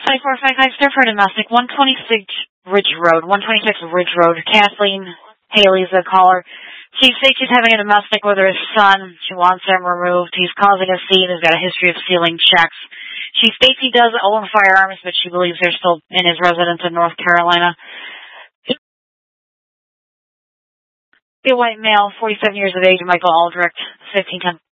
5455, sir, for domestic, 126 Ridge Road, 126 Ridge Road. Kathleen Haley's the caller. She states she's having a domestic with her son. She wants him removed. He's causing a scene. He's got a history of stealing checks. She states he does own firearms, but she believes they're still in his residence in North Carolina. A white male, 47 years of age, Michael Aldrich, 1510.